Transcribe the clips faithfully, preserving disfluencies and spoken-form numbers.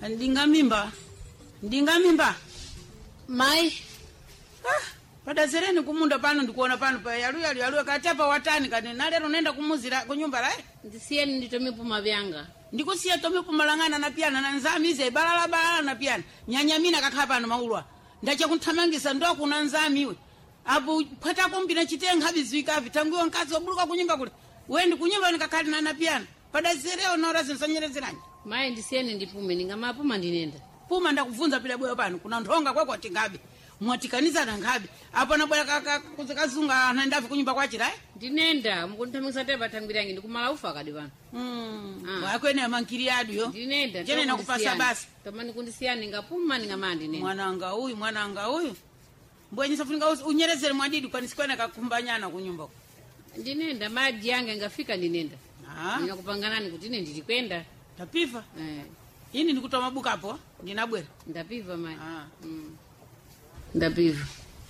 Ndinga mimba. Ndinga mimba. Mai. Ah, pada zereni kumunda pano ndikuona pano pa yalu yalu yalu kachapa watani kani na lero nenda kumuzira kunyumba la. Ndisiyeni nditome puma vyanga. Ndikusiya tome kumalangana na piana na nzamize balala balala na piana. Nyanyamina kakha pano maulwa. Ndacha kunthamangisa ndo kuna nzamiwe. Abu pata kumbina chitenga bizwika vitanguwa nkazi obuluka kunyumba kule. Wendi kunyumba nikakali na na piana. Pada zereo na ora zinsanyerezerani. Mai ndisiyeni ndipume ningama puma ndinenda. Puma ndakuvunza pila bwe pano kuna ndonga kwako tingabe. Mwatikaniza na ngabe. Apa na bwe kaka kuzikazunga anaenda kunyumba kwa chira eh? Ndinenda mukuntamisa teba tangwirangi ndikumala ufa kadi bana. Mm. Ah. Wakwene mankiri adu yo. Ndinenda. Jene nakupasa basi. Tamani kundisiyani ngapuma ningama ndinenda. Mwananga huyu mwananga huyu. Mbwenye safunika unyerezere mwadidi kwa nisikwena kakumbanyana kunyumba. Ndinenda maji yange ngafika ndinenda. Ah. Ninakupanganani kuti ine ndilikwenda. Tapiva? Eh. Yini ndikutoa mabuka hapo? Ndinabwera. Ndapiva mai. Ah. Mm. Ndapiva.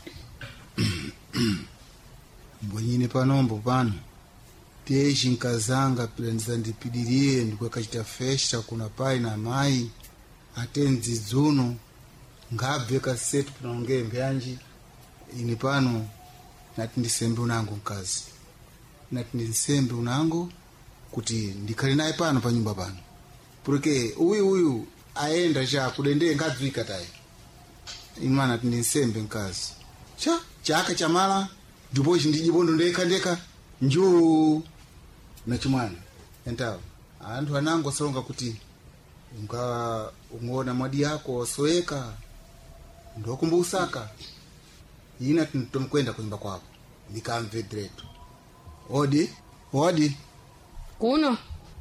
Mbwenyine panombo pano. Teshi nkazanga pila ndizandipidirie ndikwekachita festa kuna pai na mai. Atenzi dzuno. Ngabve kasetu pinaongee mbyanji. Ini pano nati ndisembe unango mkazi. Nati ndisembe unango kuti ndikali naye pano pa nyumba pano. Porque uyu uyu aenda cha kudende ngadzwika tayi. Imana nati ndisembe mkazi. Cha chaka chamala ndipo chindijibondo ndeka ndeka njuu na chimwana. Entawa anthu anango salonga kuti unga ungona mwadi yako soeka ndokumbusaka yina tuntomkwenda kunyumba kwako nikamve dreto odi odi Kuno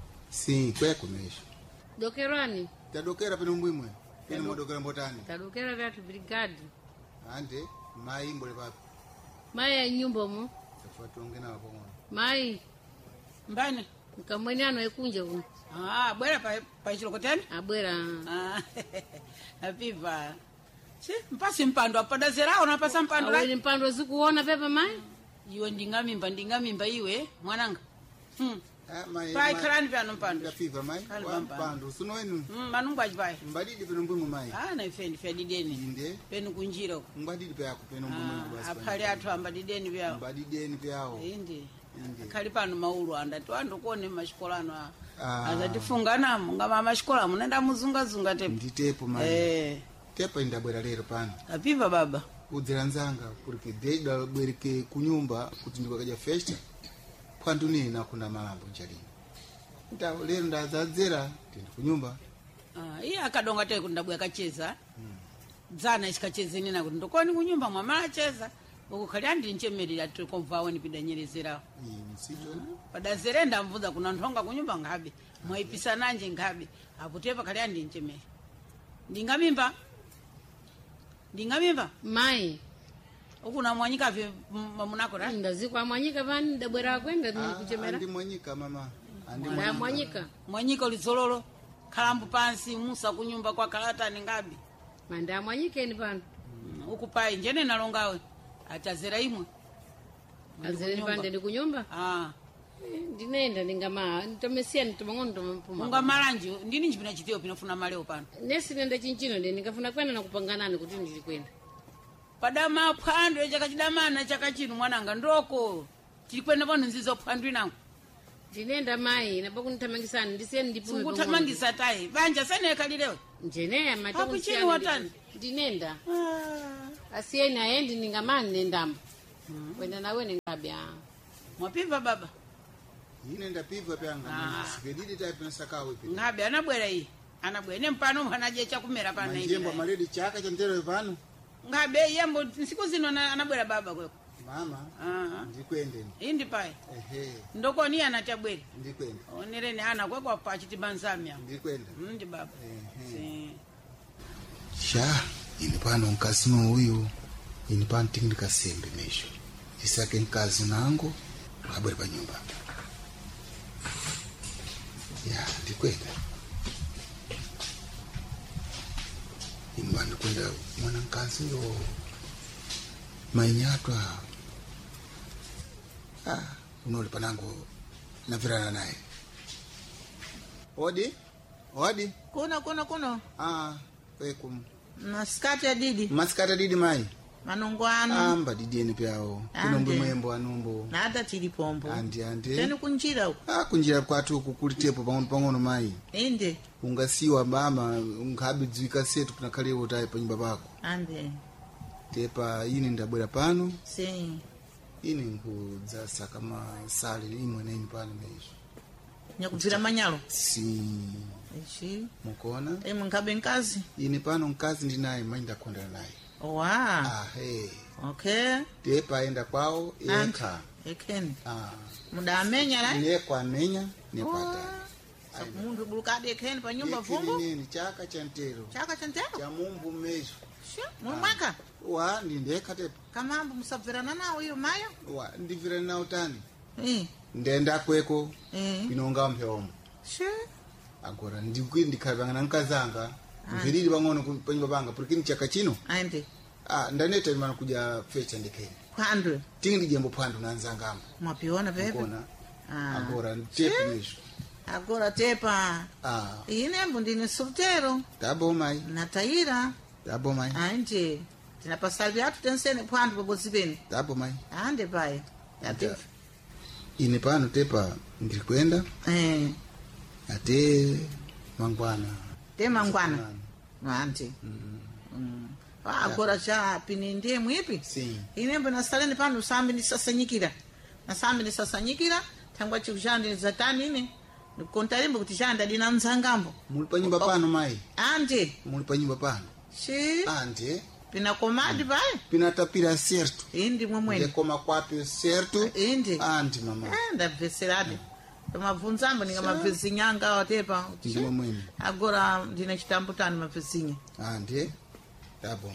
si kwe kumesha dokerani tadokera pene mbwimwe pene modokera mbotani tadokera vyatu brigade ande mai mbole papi mai ya nyumba mu tafuatu ongena hapo mwana mai Mbane. Nkamwenyano ekunje kuno. Ah, bwera pa pa chilokoteni? Abwera. Ah. Apiva. Si, mpasi mpando apada zerao na pasa mpando la. Awe mpando zikuona pepa mai? Iwe ndinga mimba ndinga mimba iwe mwananga. Hmm. ah mai Pai karani pano mpando. Apiva mai mpando suno wenu hmm manungu ajipai mbadidi pene mbwimwe mai ah na ifendi fedi deni inde penu kunjiro mbadidi pe yako pene mbwimwe basi apali atu ambadi deni byao mbadidi deni byao inde kali pano maulu anda to ando kuone mashikolano ah azatifungana ngama mashikola munenda muzunga zunga tepo nditepo mai eh tepa indabwera lero pano apiva baba udziranzanga porque deda bwereke kunyumba kuti ndikaja festa pwanduni na kuna malambo njalini nda lero ndazadzera tindi kunyumba ah iya akadonga te kundabwe akacheza hmm. Dzana isikachezeni na kuti ndokoni kunyumba mwamala cheza ukukhali andi nchemerera tikomvawo nipidanyerezera ini sicho hmm. Padazerenda mvuza kuna nthonga kunyumba ngabe mwaipisa nanje ngabe apotepa khali andi nchemere ndingamimba ndingamimba mai ukuna mwanyika vye mamunako ra ndazikwa mwanyika vani ndabwera kwenda kuchemera andi mwanyika mama andi mwanyika mwanyika mwanyika ulizololo khalambu pansi musa kunyumba kwa kalata ni ngabi manda mwanyika ni pano mm, ukupai njene nalongawe atazera imwe azere pande ni kunyumba ah ndinenda ndingama ntomesia ntomangono ntompuma unga malanji ndini njipina chitio pinafuna maleo pano nesi nenda chinchino ndi nikafuna kwenda na kupanganani kuti ndilikwenda padama phando chaka chidamana chaka chinu mwananga ndoko chilikwenda pano nzizo phando nangu ndinenda mai napa kunithamangisani ndisiyeni ndipume ukuthamangisa tayi banja sene kalilewe njeneya hapo chini watani ndinenda ah asiyeni ayendi ningamani nendamba hmm. Kwenda nawe ningabya mwapiva baba ine ndapiva pyanga ah. Sikedidi type na sakawe pe ngabe anabwera iyi anabwera ne mpano mwanaje chakumera pana iyi njembo maledi chaka chantero pano ngabe yembo siku zino anabwera baba kweko mama ah ndikwende indi pai ehe ndoko ni anatabwera ndikwende onereni ana kweko pa chitibanzamya ndikwende ndi baba ehe sha ini pano nkasino huyu ini pano tingika sembe mesho isake nkazi nango abwera pa nyumba ya ndikwenda imbani kwenda mwana nkazi yo mainyatwa ah unole panango navirana naye odi wadi kuno kuno kuno ah kweko masikati ya didi masikata didi mai manongwano amba didiyeni pyawo kunombe mwembo anumbo na hata tilipombo andi andi teni kunjira uko ah kunjira kwatu kukulitepo pang'ono pang'ono mai inde ungasiwa mama ungabidzwika setu kunakalewo tayi pa nyumba pako ande tepa ini ndabwera pano si ini nkudzasa kama sale imwe neni pano meisho nyakubvira manyalo si ichi mukona imwe nkabe nkazi ini pano mkazi ndinaye mai ndakondana naye wa ah hey okay tepa aenda kwawo eka ekeni ah muda amenya la ne kwa menya ne pata mundu bulukade ekeni pa nyumba vumbu nini chaka cha ntero chaka cha ntero cha mumbu meisho mwaka wa ndindeka tepa kamambo musabvirana nawo iyo maya wa ndivira na utani eh ndenda kweko eh inonga mpheomo she agora ndikwi ndikhavanga nkazanga mviriri pang'ono panyumba panga porque chaka chino ande ah ndaneta imana kuja fecha ndekeni kwandwe tingi jembo phando nanzangamo mwapiona pepe kona ah agora tepu mesho agora tepa ah inembo ndine solteiro tabo mai nataira tabo mai anje tinapasalvi atu tensene pwandu pabozi pene tabo mai ande pai yatefa ine pano tepa ndirikwenda eh ate mangwana te mangwana ante mm agora cha pininde mwipi sim inembo nasalene pano sambi nisasanyikira nasambi nisasanyikira tangwa chikushandi zatani ine nikontarimbo kuti chanda dina nzangambo muli panyumba pano mai ante muli panyumba pano shi ante pina komadi pai pina tapira certo indi mwemwene ndekoma kwapi certo indi anti mama eh ndabveseradi tomabvunzambo ningamabvezinyanga watepa ndimo mwene agora ndine chitambutani mabvezinya ande tabo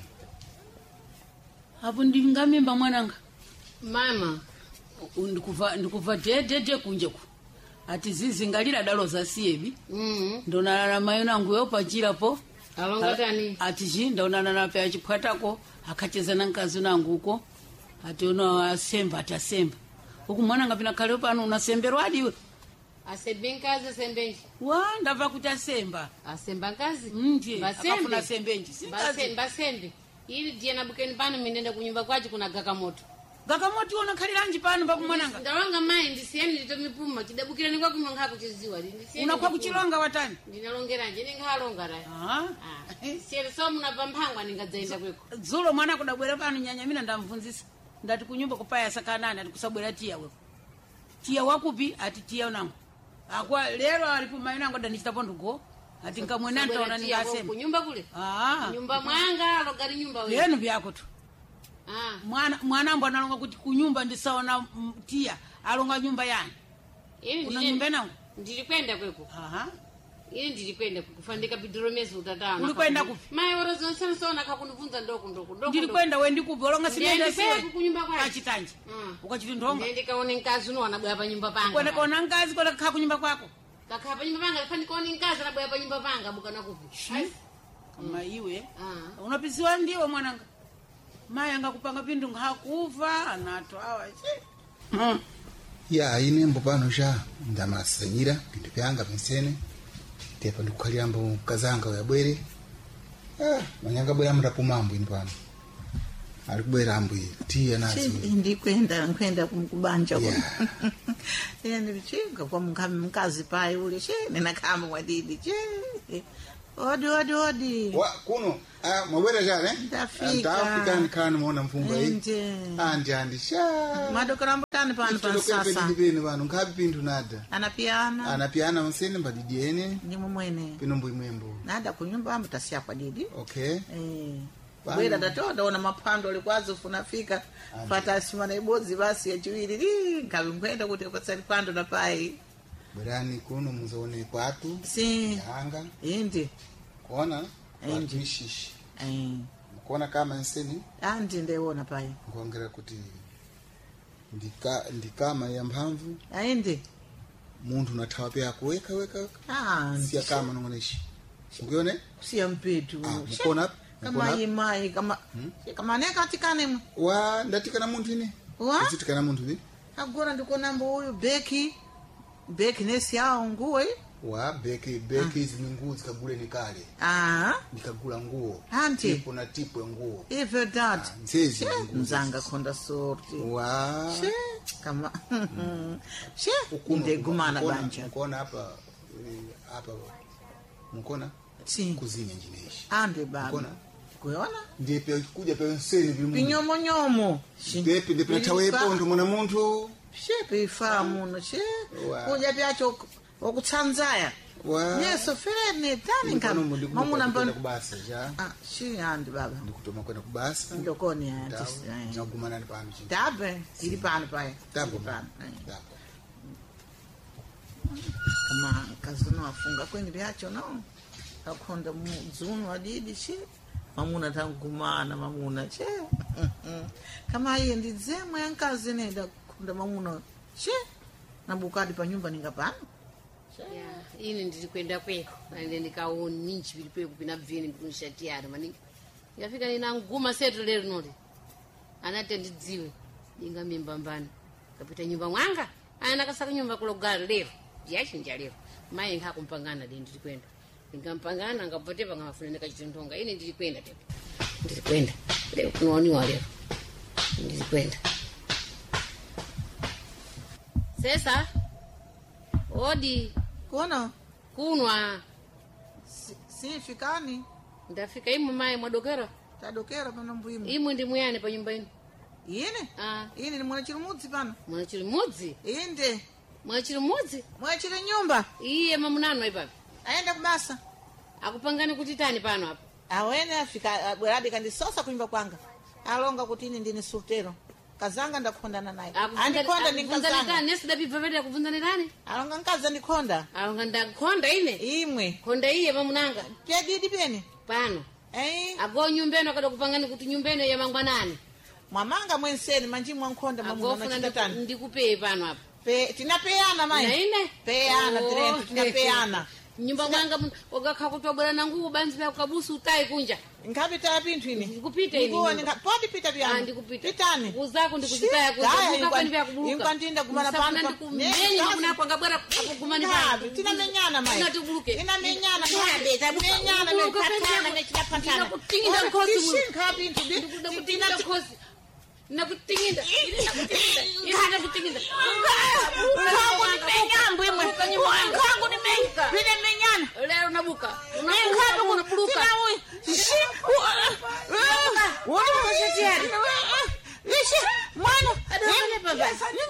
apo ndingamimba mwananga mama ndikuva ndikuva dedede kunjeku ati zizingalira dalo za siebi mhm ndonana mayo nangu yo pachirapo alongatani ati chi ndonana na pa chipwatako akacheza na nkazi nangu uko ati uno asemba atasemba huku mwananga pina kale pano unasemberwa adiwe asebenkazi sembenji wa ndava kuti asemba asemba nkazi ndiye akafuna sembenji basembe basembe ili je na bukeni pano minenda kunyumba kwachi kuna gakamoto gakamoti ona khaliranji pano pa kumwananga ndawanga mai ndisiyeni ndito mipuma chidabukirani kwa kumanga kuchiziwa ndisiyeni unakuwa kuchilonga watani ndinalongeranje ningalonga ra ah ah siyeli so muna pamphangwa ningadzaenda kweko dzulo mwana kudabwera pano nyanya mina ndamvunzisa ndati kunyumba kupaya sakanani ati kusabwera tiya wewe tiya wakupi ati tiya nangu akwa lero alipo mai nangu ndanichitapo ndugo ati nkamwena ntaona ningasema kunyumba kule ah nyumba mwanga alogari nyumba wewe yenu byako tu ah mwana mwana mbo analonga kuti kunyumba ndisaona tiya alonga nyumba yani ili una nyumba nangu ndilikwenda kweko aha ili ndilikwenda kufandika bidromezi utatana ulikwenda kupi mai worozo sana sana kakunivunza ndoko ndoko ndoko ndilikwenda wewe ndikupi olonga sinenda siwe kunyumba kwa achitanje mm. ukachiti ndonga ndikaone nkazi uno anabwera pa nyumba panga kwenda kaona ngazi kwenda kha kunyumba kwako kakha pa nyumba panga fani kaone nkazi anabwera pa nyumba panga bukana kupi kama iwe ah unapisiwa ndiwe mwananga mai angakupanga pindu ngakuva anato awa mm. ya ine mbo pano sha ndamasanyira pindu pyanga pensene tepa ndikukhaliambo kazanga yabwere ah manyanga bwera mrapumambo ine pano alikubwera ambo tiya nazo ndikwenda nkwenda kubanja yeah. ine ndichinga kwa mkazi pai ule she nina kama wadidi che odi odi odi wa kuno ah mwabwera jana eh ndafika ndafika nikana muona mfumba hii nje andi andi sha madokera mbutani pano pano sasa ndipeni pano ngapi pindu nada anapiana anapiana msene mbadidiene ndi mumwene pino mbwimwembo nada kunyumba ambu tasiya kwa didi okay eh Bana. bwera tatoda ona mapando alikwazo funafika fata simana ibodzi basi ya chiwiri li ngabingwenda kuti kwatsali pando na pai bwerani kuno muzaone kwatu si yanga indi kuona Endi. kwatu mishishi eh kuona kama nseni andi ndeona pai ngongera kuti ndika ndikama ya mphamvu aindi muntu nathawa pya kuweka weka ah siya kama nongoneshi ukione siya mpetu ah mkona kama imai kama hmm? kama ne katikane wa ndatikana muntu ine wa ndatikana muntu ni agora ndikona mbo uyu beki beki nesi yao nguwe wa beki beki hizi ni nguo zikagule nikale ah nikagula nguo Anti. tipo na tipo ya nguo é verdade nzizi mzanga konda sorte wa che kama che ndegumana banja mkona hapa hapa mkona sim kuzinya njineshi ande baba mkona kuona ndiye pe kuja pe nseni bimu pinyomo nyomo pepe ndiye patawepo ndo mwana muntu shepe ifamu no che Wa. kuja pyacho okutsanzaya wa yeso fene tani ngam mamuna mbona mbona kubasa ja ah shi andi baba ndikutoma kwenda kubasa ndokoni ya nagumana ni pamchi tabe ili pano paya tabo pano tabo kama kazuno afunga kwenye byacho no akonda muzunu adidi shi mamuna tangumana mamuna che kama yeye ndizemwe yankazi nenda kunda mamuna che nabukadi pa nyumba ningapano ya ini ndilikwenda kweko ande ndikaona ninchi bilipe kupina bvini kunishati yaro maningi ngafika nina nguma setu lero noti anate ndidziwe dinga mimba mbani kapita nyumba mwanga ana kasaka nyumba kulogala lero yachinja lero mai ngakumpangana ndi ndilikwenda ndingampangana ngapotepa ngafuna kachitondonga ini ndilikwenda tepo ndilikwenda leo kunooniwa lero ndilikwenda sesa odi kuona kunwa si, si fikani ndafika imu mai mwadokera tadokera pano mbuimu imwe ndi muyani pa nyumba ino ine ah ine ni mwana chilumudzi pano mwana chili mudzi inde mwana chili mudzi mwana chili nyumba iye mamunano ipapi aenda kubasa akupangani kuti tani pano apa awene afika bweradi kandisosa kunyumba kwanga alonga kuti ine ndini surtero kazanga ndakondana naye andikonda ndikazanga nesida bibvavete akubvunzani tani alonga nkaza ndikonda alonga ndakonda ine imwe konda iye mamunanga pyadidi pene pano eh ago nyumbeno kada kupangani kuti nyumbeno ya mangwanani mwamanga mwenseni manji mwankonda mamuna agofuna nachitani ndikupeye pano apa pe tinapeyana mai na ine peyana Oh, tiretu tinapeyana nyumba mwanga wakakha kutobwera nangu banzi pa kabusu utai kunja ngapita pinthu ine Ndikupita ine Ndikuone nyumba. nga- podi pita ah pyana ndikupita pitani uzako ndikuzitaya kuza kwani vya kubuluka inkwandinda kumana pano ndikumenya mamuna kwanga bwera akugumani ngapi tinamenyana mai Ngati ubuluke. tinamenyana Ngabe, tinamenyana ubuluke nepatana pete. nechitapatana Ndinakutingira nkhosi muno. tishinga pinthu ndakutingira khosi nakutinginda nakutinginda Nkhangu nimenyambo imwe nkhangu nimenya pine menyana lero nabuka nkhangu unabuluka tinawe shi wona Shetiari. ishi mwana Adone baba.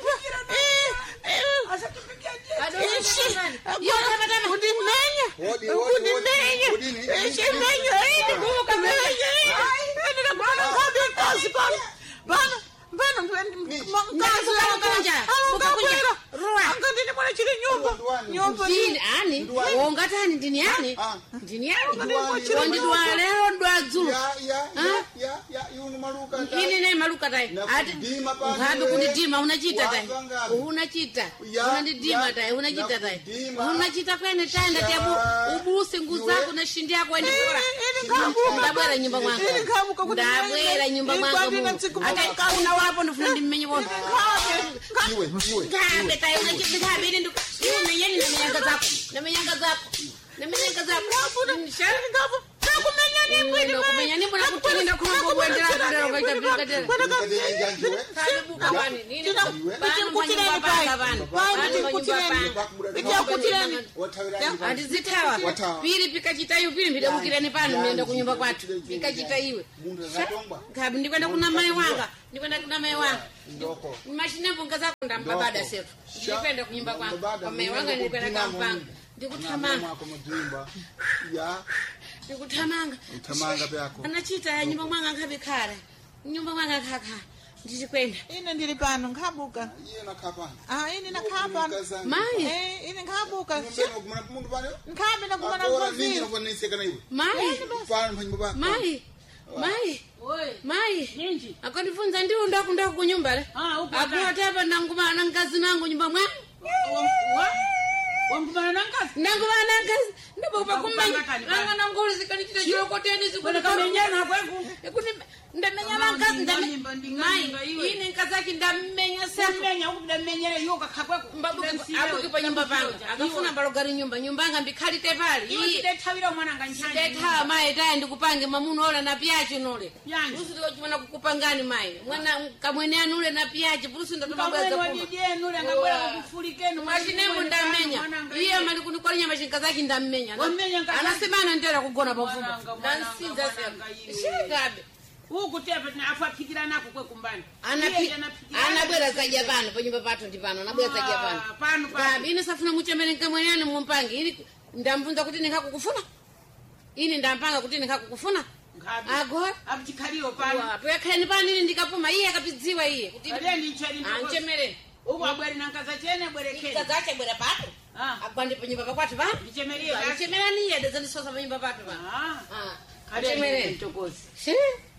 ishi Yona madama. kundimenya Odi, odi, odi, kundimenya odi, odi, ishi odi. menya ini kumenya ini kabana kabe kazi bana bana bana Ngazi wakunja. Ukakunja. Ruwa. angandini mwana chiri nyumba nyumba Ndini ani? Ndwani. Wongatani ndini ani? Ah. Ndini ani? Ndwani. Wondi dwa lero dwa dzulu. ya ya Ah. ya ya yunu maluka Ini ne maluka tai. Nakudima pano, Ngadu eh. kunidima unachita tai. Wangangapi? Unachita. Ya, Unanidima ya, tai, unachita tai. nakudima. Unachita kwene tai ndati Ya. abu ubuse nguzako na shindi yako ende bora. Ndabwera nyumba mwangu. Ndabwera nyumba mwangu. Ata una wapo ndifuna ndimenye wote. iwe iwe Ngabe tai unachita ngabe ndi une yeni na menyanga zako. Na menyanga zako. Na menyanga zako. Nishani ngapo. kumenya ni Mwini kumenya ni mbona kutinda kuna kuwendera kudera kwa itabika tena. Ndikadenya njanjiwe Kabuka bani nini? Bani kutireni pai. Bani kutireni. Bija kutireni. watawira Andizitawa. Watawa. Pili pikachita iwe pili mbidabukirani pano mienda kunyumba kwatu. Pikachita iwe. mundu zatongwa Kabi ndikwenda kuna mai wanga. Ndikwenda kuna mai wanga. ndoko Mashine mvunga zako ndambabada setu. Ndikwenda kunyumba kwangu. Kwa mai wanga ndikwenda kampanga. Ndikutamanga. mwako mudimba ya Ndikutamanga. utamanga byako Anachita ya nyumba mwanga nkabikhala. Nyumba mwanga kaka. Ndikwenda. Ine ndili pano nkhabuka. iye nakapana Ah ine nakhala Mai. Eh ine nkhabuka. mbeno kumana mundu pano Nkhabe na kumana akora ngozi. ninyi nokuniseka na iwe Mai. pano panyumba pako Mai. Mai. Oi. Mai. Ninji. Akonifunza ndiwo ndako ndako kunyumba le. Ah, uko Akuota hapa ndanguma na ngazi nangu nyumba mwa. Wa? Wambumana nangazi? Ndanguma na ngazi. Ndipo pa kumanya. Wakupanga kani Nanga na ngoli zikanichita chiro koteni Kwenda zikuni kamenyana kweku. Ekuni ndamenya Mama, mankazi ndinga ndame mimba, ndinga mai mimba iwe. ine nkazaki ndamenya seko Semenya ukudamenyere yoka kakweko. abuki pa nyumba panga akafuna balogari nyumba nyumba yanga mbikhalite pale Iwe iye ndethawira mwana nganyanya. ndetha mai tayi ndikupange mamuno ola na piachi nole Yanji. usitiko chimwana kukupangani mai mwana kamwene anule na piachi purusi ndatoma Kamwene bwaza wadi denu ngabwera kufulikenu. mwachinemu ndamenya iye mali kunikwala nyama chinkazaki ndamenya Wamenya nkazaki. anasema anandera kugona pavumba Mwananga, mwananga, ndansinza mwananga sema iwe. shikabe Ukutepa na afaphikira nako kwe kumbani. Anapi- Iye anaphikira anabwera nako. zaja pano panyumba pathu ndi pano anabwera zaja pano Ah, pano, pano. gabi ine safuna muchemere nkamwene ane mumpange ili ndambunza kuti ndikhakukufuna ine ndampanga kuti ndikhakukufuna Ngabe. agora Abuchikhaliro pano. tuyakhaleni pano ine ndikapuma iye akapidziwa iye kuti Kaleni nchali ndoko. anchemere Uko abweri nankaza chene bwerekeni. kazache bwera papo Ah. agwande panyumba pakwathu pano Ndichemerie basi. anchemerani iye dezandisosa panyumba pathu pano Ah. Ah, Kaleni anchemere mtokozi. shi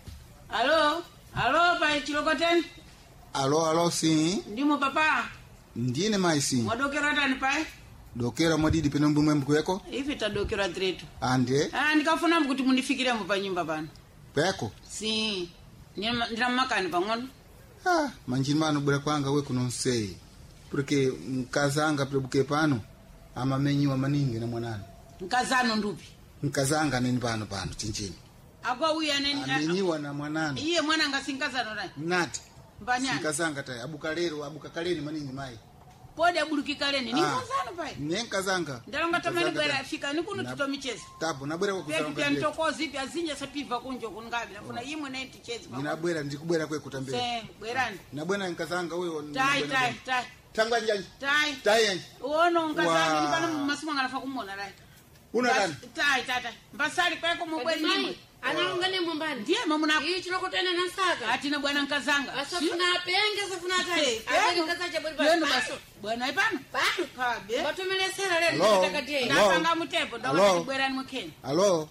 Alo. Alo pa chilokoteni. alo alo si Ndimo papa. ndine mai si Mwadokera tani pai? dokera mwadidi pene mbumwe mkweko Ifi tadokera tretu. ande Ah, ndikafuna kuti mundifikire mu panyumba pano. peko Si. Ndina ndina makani pang'ono. ah manjini mano bwera kwanga we kunonsei porque mkazanga prebuke pano amamenyiwa maningi na mwanana Nkazano ndupi. mkazanga nini pano pano chinchini Akwa uya neni. amenyiwa na mwanana Iye mwana ngasinkazano nani? mnati Mbanyani. mkazanga tayi abukalero abukakaleni maningi mai Pode abulukikaleni. Ni Ah. nkazano pai. ne nkazanga Ndalonga tamani Nkazanga bwera tayi. fika ni kuno Na- tutomicheza. tabu nabwera kwa Pepi kuzalonga pia ndile ntokozi pia zinje sapiva kunjo kungabi. Nafuna yimwe na tichezi pa. ninabwera ndikubwera kwe kutambira Se, bwerani. nabwera nkazanga wewe Tai tai tai. tangwa njani Tai. tai yanji Uono nkazani Wa- ni pano masimu nganafa kumona rai. una Bas- gani Tai tai tai. Mbasali kweko mubweni mai nimwe. analungane mumbani Ndiye mamuna iyi chinokotena nansaka atina bwana nkazanga. asafuna apenge asafuna Eh, atali peno. apenge kazacha bweri Yenu pano baso. Bwana ipano. pano Kabe. batomelesera lero Hello? ndakatiye Hello? Ndapanga mutepo Hello? ndawa bwerani mukeni. alo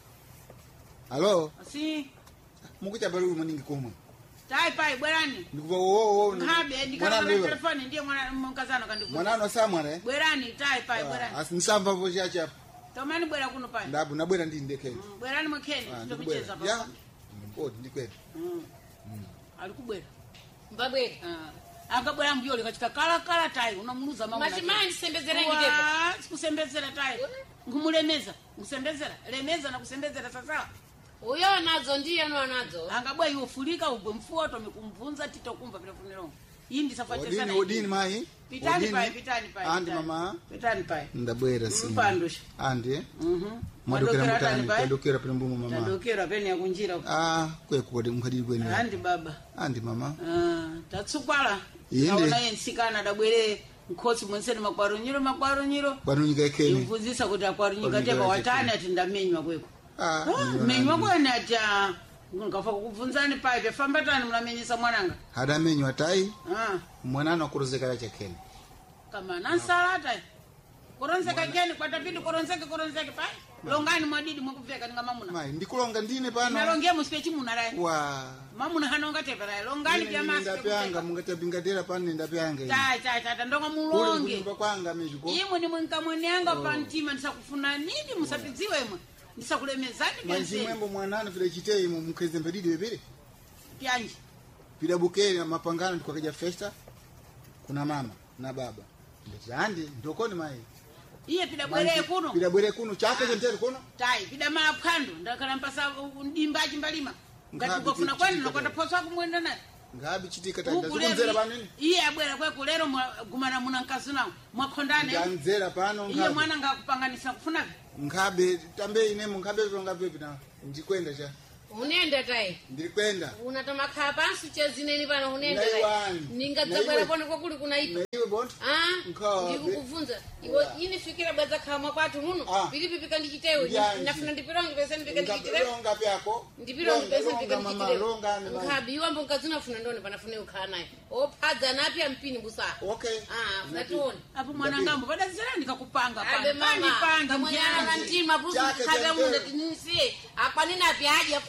alo Si. mukucha bali maningi komwe Tai pai bwerani. ndikuva wo wo Kabe ndikana na telefoni ndiye mwana mkazano kandiku. mwanano samwara Bwerani tai pai bwerani. asinisamba vo chacha Tomani bwera kuno pai. ndabu nabwera ndi ndekeni Mm, Bwerani mukeni. ah Tumicheza ndikubwera pa. ya mbodi ndikwenda Mm. Alikubwera. mbabweri Ah. Akabwera mbiyole kachika kala kala tai unamuluza mauna. machimani sembezereni tepo Wa, sikusembezera tai. Ngumulemeza. Ngusembezera. Lemeza na kusembezera sasa. uyo nazo ndiye no nazo Angabwa iwo fulika ubwe mfuoto mikumvunza tito kumva vile funiro. Hii ndisafuate sana. odini odini mai Pitani pai, pitani pai. andi pitani. mama Pitani pai. ndabwera si Mpandusha. andi Mhm. mwadokera Mwadokera mutani tani pai. tadokera pene mbumu mama Tadokera peni ya kunjira. ah kwe kodi mkhadiri kweni Andi baba. andi mama Ah, tatsukwala. Inde. Naona yensikana dabwere nkhosi mwenseni makwaro nyiro makwaro nyiro. kwanu nyika ekeni Imvuzisa kuti akwaro nyika Kwaro tepa nyika watani ekeni. ati ndamenywa kweko. ah Ah, menywa kwene ati ah, ngafa kukubvunzani pai pefamba tani munamenyesa mwananga. hadamenywa tai Ah, mwanano akurozeka chakeni kama nansalata. Koronzeka keni kwatapindi koronzeke koronzeke pai. Longani mwadidi mwakuveka ninga mamuna. mai ndikulonga ndine pano Nalongia musipechi munarai. wa Mamuna hanonga tepera. Longani pia masi. ndapyanga mungatapingatera pano ndapyanga Tai tai tai ndonga kuli mulonge. kunyumba kwanga miziko Imwe ni mwinka mweneanga pantima ndisakufuna nini musapidziwe imwe. Ndisakulemezani manji kense. mwembo mwanano vile chitei mu mkheze mbedidi bebere Pyanje. pila bukeri na mapangano ndikokaja festa kuna mama na baba nditandi ndokoni mai Iye pida bwere kuno. pila bwere kuno chake chenteri kuno Tai pida mala phando ndakala mpasa ndimbaji mbalima. Ngati Ngapi ukafuna chitika kwani tayi. nokwata posa kumwenda naye. ngabi chitika Uku tandazikunzera lero pano ini iye abwera kweku lero gumana muna nkazi nawo mwakhondane. ndanzera pano Iye ngabi mwana ngakupanganisa kufunabe. ngabe tambe ine mungabe zonga pepi na ndikwenda cha unenda tai ndirikwenda unatamakhala pansi chezineni pano unenda tai Naiwani. ningadzabwera Naiwe. pano kwakuli kunaipa naiwe bondo Ah, Nkhawa, ndikukubvunza iwe ini fikira bwadza khamwa kwathu muno Ah. pilipipika ndichitewe Ndiyanji. ndafuna ndipironge pese ndipika ndichitewe longa pyako ndipironge pese ndipika longa mama ndichitewe longa ni mama. nkhabi iwambo nkazunafuna ndone panafune ukhala naye ophadza napya mpini busa okay ah funatione Apo mwana ngambo padazira ndikakupanga abe pani mama pani kamwenyana na mjani. mtima pusu Chake khabe cha munde mbele. tinisi akwanina pyaje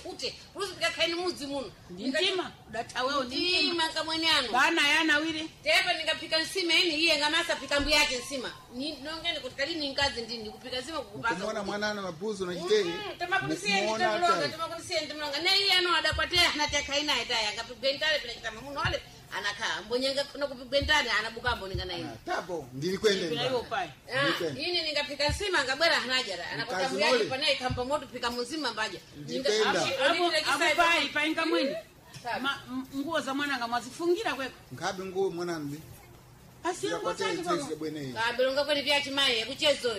fute rusipika kaini mudzi muno ndintima data wewe ndintima ndima kamwene ano bana yana wiri tepa nikapika nsima ini iye ngamasa pika mbu yake nsima ni nongeni kuti kali ningazi ndini nikupika nsima kukupaka kumona mwana ana mabuzo na chitei tamakunisiye nditamulonga tamakunisiye nditamulonga ne iye ano adakwatera anateka ina itaya akapigwentale pina chitama muno wale anakaa mbonyenga kuna kupigwentale anabukambo ningana ina tapo ndili kwende bila hiyo pai ini ningapika nsima ngabwera hanajara anakwata mbu yake pana ikampa moto pika mzima mbaja hapo pai pai ngamweni nguo za mwana ngamazifungira kweko ngabe nguo mwana ndi asiyo changu kwa kabelonga kweli vya chimaye kuchezo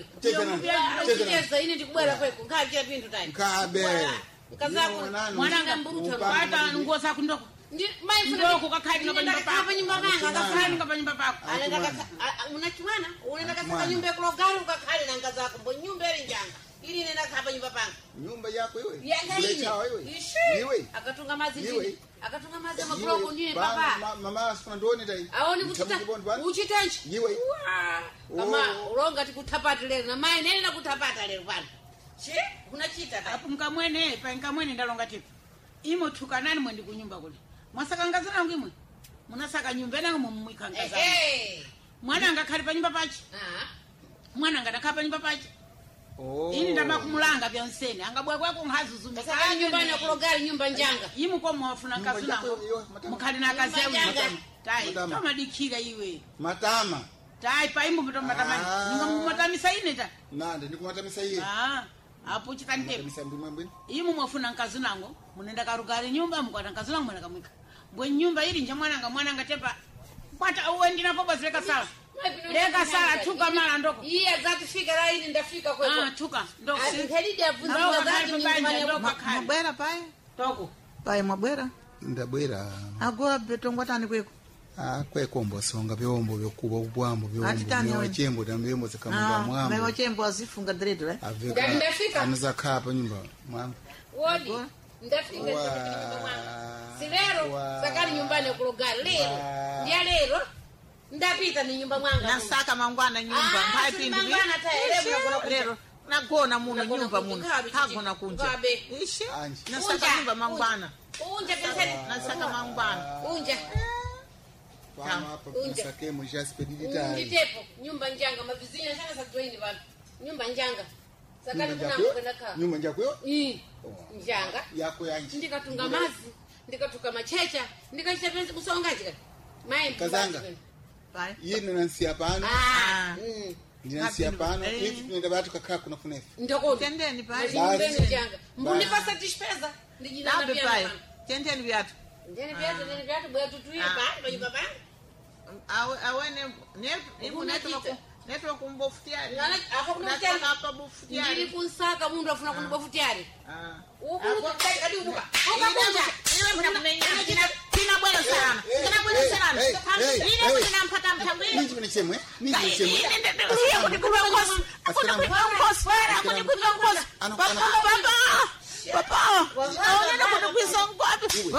kuchezo ini ndikubwera kweko ngaje pindu tani ngabe kazako mwana ngamburuta hata nguo zako ndoko ndi mai ndoko kakali ngapa nyumba pako hapa nyumba panga kakali ngapa nyumba pako anaenda unachimana unaenda kasaka nyumba kulo gari ukakali na ngaza zako mbo nyumba ile njanga ili nenda hapa nyumba panga nyumba yako wewe yanga wewe wewe akatunga mazi ndini akatunga mazi mabroko ndiye baba mama asifuna ndoni dai aoni kuchita uchitanchi yewe kama uronga tikutapata lero na mai nene na kutapata lero bana che unachita ta hapo mkamwene pa mkamwene ndalonga tipo imo tukanani mwendi kunyumba kule mwasaka ngazana ngimwe munasaka nyumba nangu mumwika ngazana eh mwana ngakhali pa nyumba pachi ah mwana ngadakhala pa nyumba pachi oh ini ndama kumulanga byonsene angabwe kwako ngazuzumba saka nyumba na kulogari nyumba njanga yimu kwa mwafuna kazuna mukali na kazi yawe tai kama dikira iwe matama tai pa imbo mto matamani ninga mumatamisa ine ta nande ndikumatamisa iye ah hapo chikante yimu mwafuna kazunango munenda karugari nyumba mukata kazunango mwana kamwika mbwe nyumba ili nja mwana nga mwana ngatepa kwata uwe ndinapo bazileka sala leka sala tuka mara ndoko iye zati fika la ili ndafika kweko ah tuka ndoko ndikhalidi avunza zati nyumba ndoko mwabwera paye toko paye mwabwera ndabwera agwa betongwatani kweko ah kweko mbosonga byombo byokuba ubwambo Atitani byombo wewe. chembo tambembo zikamunda mwambo mewa chembo azifunga dread eh aveka ndafika anaza kapa nyumba mwangu wodi ndafika nyumba mwangu silero sakali nyumbani kulogari lero ndiya lero ndapita ni nyumba mwanga nasaka mangwana nyumba mpai pindi mangwana ta elebula kuna lero nagona muno nyumba muno hagona kunja ishi Anji. nasaka nyumba mangwana unja penseni nasaka mangwana unja Pama hapa Unja. msake mwisha spedidi tai nditepo nyumba njanga mavizinyo sana sa join vanhu nyumba njanga sakali Nyumba kuna njako- kwenda ka nyumba njako ii njanga yako yanji ndikatunga mazi ndikatuka machecha ndikachita penzi kusonga jika mai Kazanga. pai yini nansia pano ah mm. ndinansia pano Eh. hivi tunaenda batu kakaa kuna funefu ndoko tendeni pai nyumbeni njanga mbunipa satisfeza ndijina na nabe pia pai tendeni viatu ndeni viatu ndeni viatu bwa tutuye Ah. pa pa nyumba pa awe awene ne ibu netwa ku netwa kumbofutiari Ngala afakuna mtani hapa bofutiari ndiri kunsaka mundu afuna kunibofutiari ah ubuka kadi ubuka ukakunja kina bwela sana kina bwela sana ile kuna mpata mtangwe niji mnichemwe niji mnichemwe Sio kunikupa ngozi. Hakuna kunikupa ngozi. Hakuna kunikupa ngozi. Papa, papa. Papa. Unaenda kunikuisa ngozi.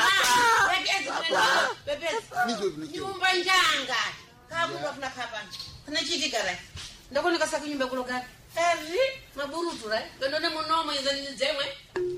Papa. nyumba njanga kabuka kuna kapa tunachitika la ndako nikasaka nyumba kulo gani eri maburutu la ndo ndo munoma izani zemwe